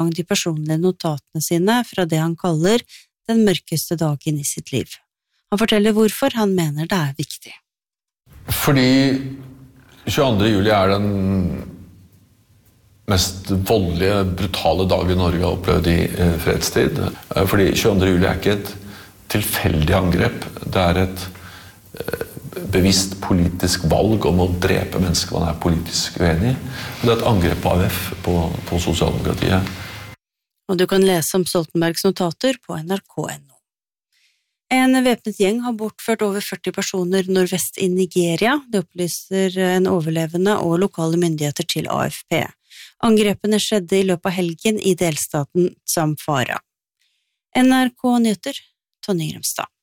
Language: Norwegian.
de personlige notatene sine fra det han kaller den mørkeste dagen i sitt liv. Han forteller hvorfor han mener det viktig. Fordi 22. juli den mest voldelige, brutale dagen Norge har opplevd i fredstid. Fordi 22. juli ikke et tilfeldig angrep, det et bevisst politisk valg om å drepe mennesker man politisk uenig i. Det et angrep på AUF, på sosialdemokratiet. Og du kan lese om Stoltenbergs notater på nrk.no. En væpnet gjeng har bortført over 40 personer nordvest i Nigeria. Det opplyser en overlevende og lokale myndigheter til AFP. Angrepene skjedde i løpet av helgen i delstaten Zamfara. NRK Nyheter, Tonje Grimstad.